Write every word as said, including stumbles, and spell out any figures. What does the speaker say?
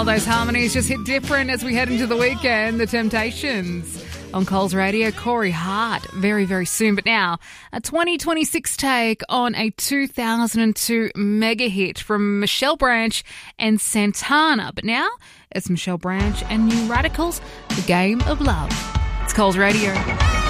Oh, those harmonies just hit different as we head into the weekend. The Temptations on Coles Radio. Corey Hart very, very soon. But now, a twenty twenty-six take on a two thousand two mega hit from Michelle Branch and Santana. But now, it's Michelle Branch and New Radicals, The Game of Love. It's Coles Radio.